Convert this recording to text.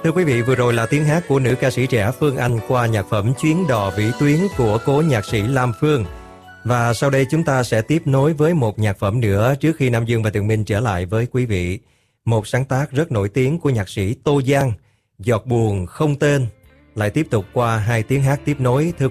Thưa quý vị, vừa rồi là tiếng hát của nữ ca sĩ trẻ Phương Anh qua nhạc phẩm Chuyến đò vĩ tuyến của cố nhạc sĩ Lam Phương. Và sau đây chúng ta sẽ tiếp nối với một nhạc phẩm nữa trước khi Nam Dương và Tường Minh trở lại với quý vị. Một sáng tác rất nổi tiếng của nhạc sĩ Tô Giang, Giọt buồn không tên, lại tiếp tục qua hai tiếng hát tiếp nối. Thưa